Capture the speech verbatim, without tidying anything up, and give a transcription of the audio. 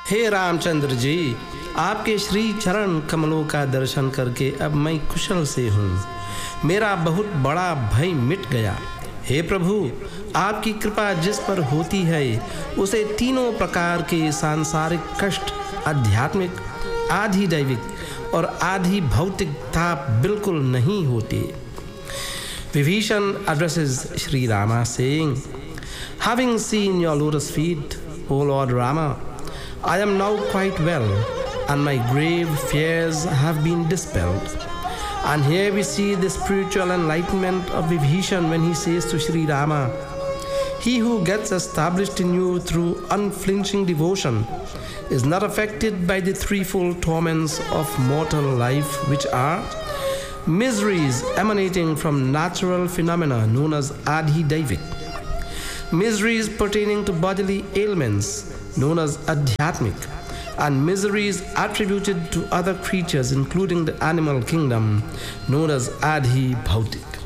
हे रामचंद्र जी, आपके श्री चरण कमलों का दर्शन करके अब मैं कुशल से हूँ। मेरा बहुत बड़ा भय मिट गया। हे प्रभु, आपकी कृपा जिस पर होती है उसे तीनों प्रकार के सांसारिक कष्ट, आध्यात्मिक, आधि दैविक और आधि भौतिक ताप बिल्कुल नहीं होते। Vibhishan addresses Sri Rama saying, "Having seen your lotus feet, O Lord Rama, I am now quite well, and my grave fears have been dispelled." And here we see the spiritual enlightenment of Vibhishan when he says to Sri Rama, "He who gets established in you through unflinching devotion is not affected by the threefold torments of mortal life, which are miseries emanating from natural phenomena known as Adhi Daivik, miseries pertaining to bodily ailments known as Adhyatmic, and miseries attributed to other creatures including the animal kingdom known as Adhi Bhautik."